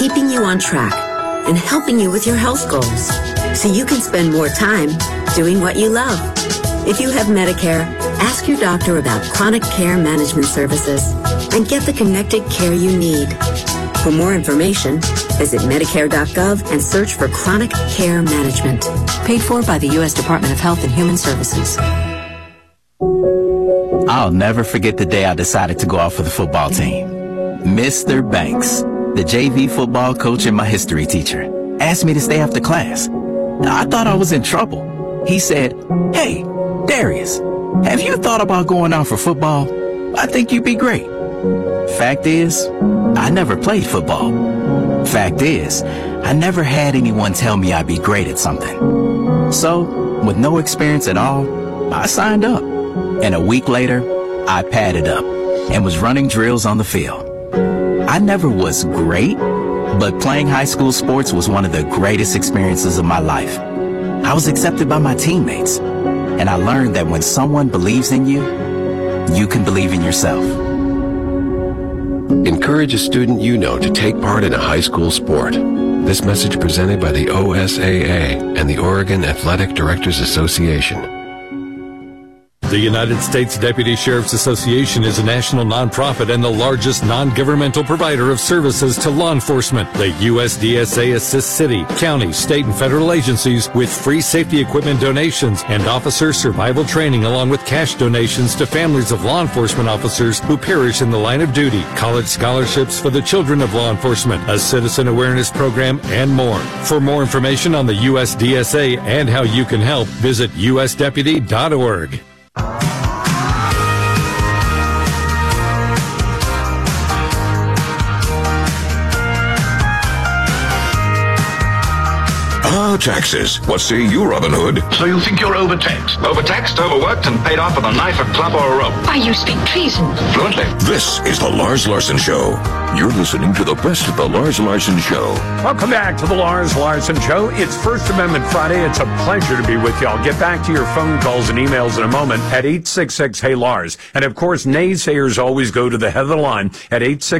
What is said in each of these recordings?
keeping you on track and helping you with your health goals so you can spend more time doing what you love. If you have Medicare, ask your doctor about chronic care management services and get the connected care you need. For more information, visit Medicare.gov and search for chronic care management. Paid for by the U.S. Department of Health and Human Services. I'll never forget the day I decided to go out for the football team. Mr. Banks, the JV football coach and my history teacher, asked me to stay after class. I thought I was in trouble. He said, "Hey, Darius, have you thought about going out for football? I think you'd be great." Fact is, I never played football. Fact is, I never had anyone tell me I'd be great at something. So, with no experience at all, I signed up. And a week later, I padded up and was running drills on the field. I never was great, but playing high school sports was one of the greatest experiences of my life. I was accepted by my teammates, and I learned that when someone believes in you, you can believe in yourself. Encourage a student you know to take part in a high school sport. This message presented by the OSAA and the Oregon Athletic Directors Association. The United States Deputy Sheriff's Association is a national nonprofit and the largest non-governmental provider of services to law enforcement. The USDSA assists city, county, state, and federal agencies with free safety equipment donations and officer survival training, along with cash donations to families of law enforcement officers who perish in the line of duty, college scholarships for the children of law enforcement, a citizen awareness program, and more. For more information on the USDSA and how you can help, visit usdeputy.org. Taxes. What say you, Robin Hood? So you think you're overtaxed? Overtaxed, overworked, and paid off with a knife, a club, or a rope? Why, you speak treason. Fluently. This is the Lars Larson Show. You're listening to the best of the Lars Larson Show. Welcome back to the Lars Larson Show. It's First Amendment Friday. It's a pleasure to be with you. I'll get back to your phone calls and emails in a moment at 866-HEY-LARS. And, of course, naysayers always go to the head of the line at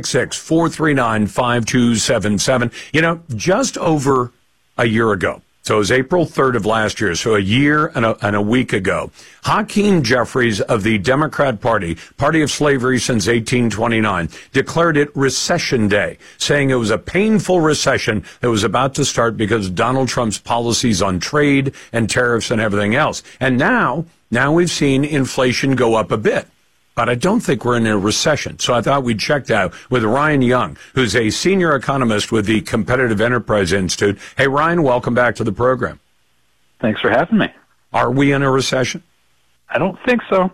866-439-5277. You know, just over a year ago. So it was April 3rd of last year, so a year and a week ago. Hakeem Jeffries of the Democrat Party, party of slavery since 1829, declared it Recession Day, saying it was a painful recession that was about to start because of Donald Trump's policies on trade and tariffs and everything else. And now we've seen inflation go up a bit. But I don't think we're in a recession. So I thought we'd check that with Ryan Young, who's a senior economist with the Competitive Enterprise Institute. Hey, Ryan, welcome back to the program. Thanks for having me. Are we in a recession? I don't think so.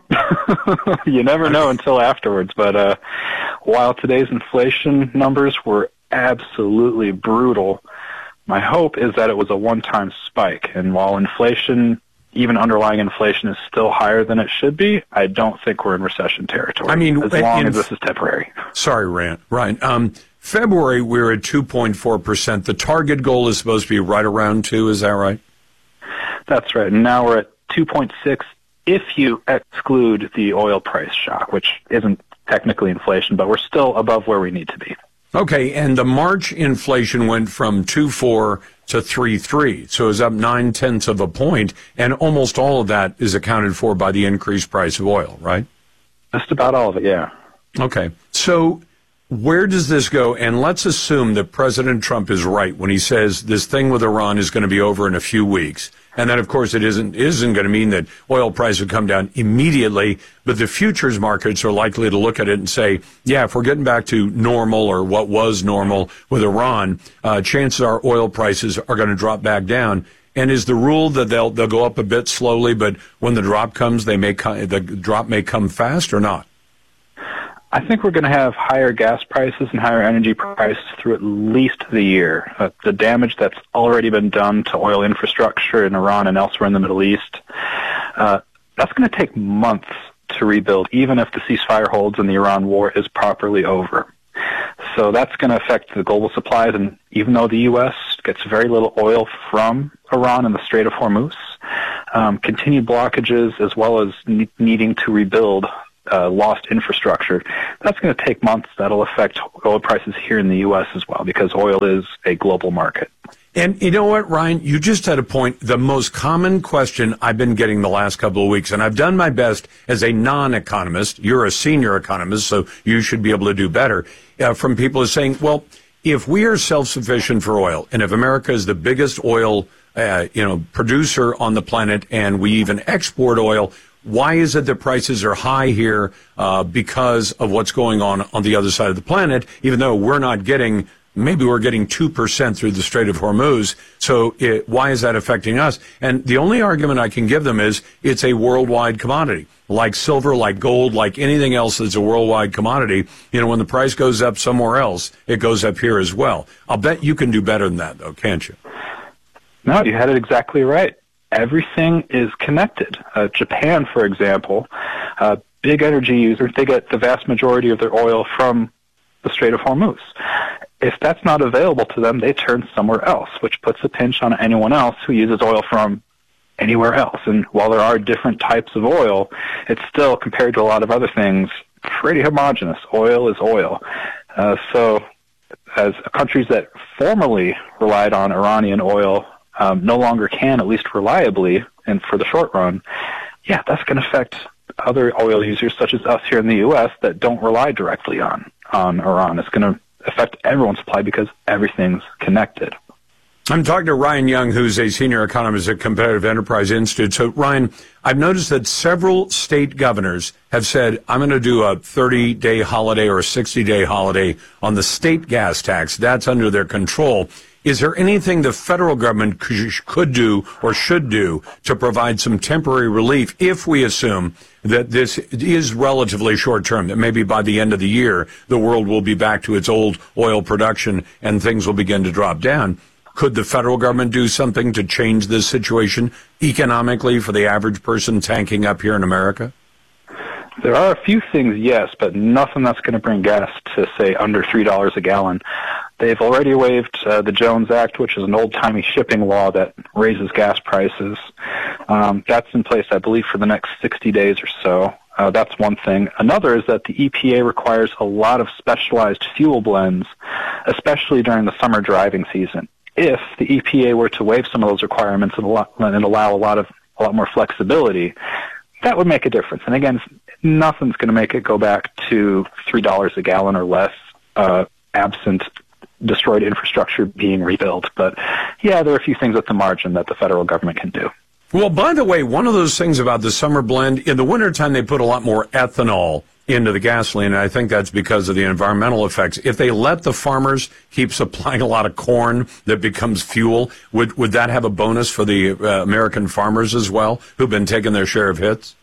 You never know until afterwards. But while today's inflation numbers were absolutely brutal, my hope is that it was a one-time spike. And while inflation, even underlying inflation, is still higher than it should be, I don't think we're in recession territory. I mean, as long as this is temporary. Sorry, Ryan. February, we were at 2.4%. The target goal is supposed to be right around 2. Is that right? That's right. And now we're at 2.6 if you exclude the oil price shock, which isn't technically inflation, but we're still above where we need to be. Okay, and the March inflation went from 2.4 to 3.3, so it's up 0.9 of a point, and almost all of that is accounted for by the increased price of oil, right? Just about all of it, yeah. Okay, so where does this go? And let's assume that President Trump is right when he says this thing with Iran is going to be over in a few weeks. And that, of course, it isn't going to mean that oil prices would come down immediately, but the futures markets are likely to look at it and say, yeah, if we're getting back to normal or what was normal with Iran, chances are oil prices are going to drop back down. And is the rule that they'll go up a bit slowly, but when the drop comes, the drop may come fast or not? I think we're going to have higher gas prices and higher energy prices through at least the year. The damage that's already been done to oil infrastructure in Iran and elsewhere in the Middle East, that's going to take months to rebuild, even if the ceasefire holds and the Iran war is properly over. So that's going to affect the global supplies, and even though the U.S. gets very little oil from Iran and the Strait of Hormuz, continued blockages as well as needing to rebuild lost infrastructure. That's going to take months. That'll affect oil prices here in the U.S. as well, because oil is a global market. And you know what, Ryan? You just had a point. The most common question I've been getting the last couple of weeks, and I've done my best as a non-economist. You're a senior economist, so you should be able to do better. From people is saying, well, if we are self-sufficient for oil, and if America is the biggest oil producer on the planet, and we even export oil, why is it that prices are high here because of what's going on the other side of the planet, even though we're not getting, maybe we're getting 2% through the Strait of Hormuz. So why is that affecting us? And the only argument I can give them is it's a worldwide commodity. Like silver, like gold, like anything else that's a worldwide commodity. When the price goes up somewhere else, it goes up here as well. I'll bet you can do better than that, though, can't you? No, you had it exactly right. Everything is connected. Japan, for example, big energy user, they get the vast majority of their oil from the Strait of Hormuz. If that's not available to them, they turn somewhere else, which puts a pinch on anyone else who uses oil from anywhere else. And while there are different types of oil, it's still, compared to a lot of other things, pretty homogeneous. Oil is oil. So as countries that formerly relied on Iranian oil no longer can, at least reliably, and for the short run, yeah, that's going to affect other oil users such as us here in the U.S. that don't rely directly on Iran. It's going to affect everyone's supply because everything's connected. I'm talking to Ryan Young, who's a senior economist at Competitive Enterprise Institute. So, Ryan, I've noticed that several state governors have said, I'm going to do a 30-day holiday or a 60-day holiday on the state gas tax. That's under their control. Is there anything the federal government could do or should do to provide some temporary relief if we assume that this is relatively short term, that maybe by the end of the year, the world will be back to its old oil production and things will begin to drop down? Could the federal government do something to change this situation economically for the average person tanking up here in America? There are a few things, yes, but nothing that's going to bring gas to, say, under $3 a gallon. They've already waived the Jones Act, which is an old-timey shipping law that raises gas prices. That's in place, I believe, for the next 60 days or so. That's one thing. Another is that the EPA requires a lot of specialized fuel blends, especially during the summer driving season. If the EPA were to waive some of those requirements and allow a lot more flexibility, that would make a difference. And again, nothing's going to make it go back to $3 a gallon or less, absent destroyed infrastructure being rebuilt. But yeah, there are a few things at the margin that the federal government can do. Well, by the way, one of those things about the summer blend, in the wintertime they put a lot more ethanol into the gasoline, and I think that's because of the environmental effects. If they let the farmers keep supplying a lot of corn that becomes fuel, would that have a bonus for the American farmers as well, who've been taking their share of hits?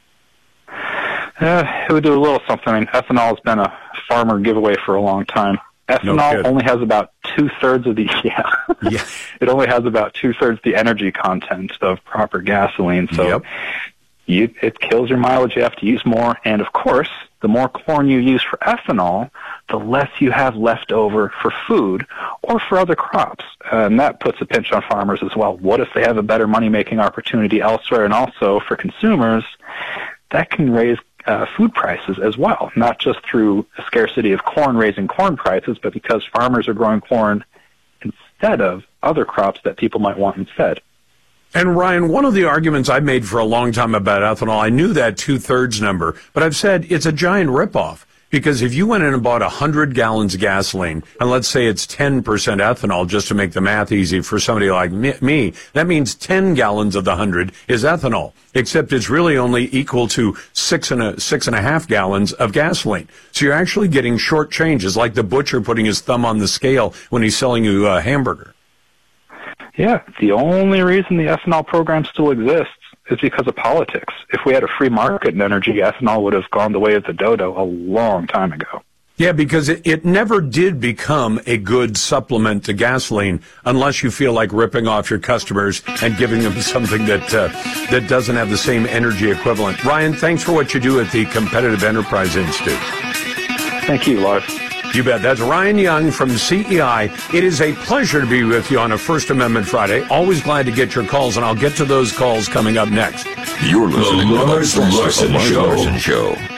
It would do a little something. I mean, ethanol has been a farmer giveaway for a long time. Ethanol only has about two-thirds of the it only has about two-thirds the energy content of proper gasoline. So it kills your mileage. You have to use more, and of course, the more corn you use for ethanol, the less you have left over for food or for other crops. And that puts a pinch on farmers as well. What if they have a better money-making opportunity elsewhere? And also for consumers, that can raise food prices as well, not just through a scarcity of corn raising corn prices, but because farmers are growing corn instead of other crops that people might want instead. And Ryan, one of the arguments I made for a long time about ethanol, I knew that two-thirds number, but I've said it's a giant ripoff. Because if you went in and bought 100 gallons of gasoline, and let's say it's 10% ethanol, just to make the math easy for somebody like me, that means 10 gallons of the 100 is ethanol, except it's really only equal to 6.5 gallons of gasoline. So you're actually getting short changes, like the butcher putting his thumb on the scale when he's selling you a hamburger. Yeah, the only reason the ethanol program still exists is because of politics. If we had a free market in energy, ethanol would have gone the way of the dodo a long time ago. Yeah, because it never did become a good supplement to gasoline unless you feel like ripping off your customers and giving them something that doesn't have the same energy equivalent. Ryan, thanks for what you do at the Competitive Enterprise Institute. Thank you, Lars. You bet. That's Ryan Young from CEI. It is a pleasure to be with you on a First Amendment Friday. Always glad to get your calls, and I'll get to those calls coming up next. You're listening to the Lars Larson Show.